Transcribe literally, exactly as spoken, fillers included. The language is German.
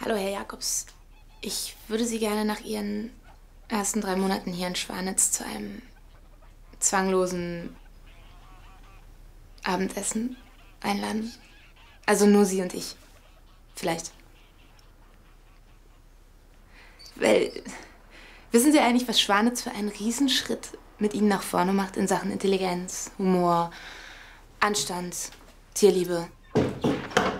Hallo, Herr Jakobs. Ich würde Sie gerne nach Ihren ersten drei Monaten hier in Schwanitz zu einem zwanglosen Abendessen einladen. Also nur Sie und ich. Vielleicht. Weil, wissen Sie eigentlich, was Schwanitz für einen Riesenschritt mit Ihnen nach vorne macht in Sachen Intelligenz, Humor, Anstand, Tierliebe?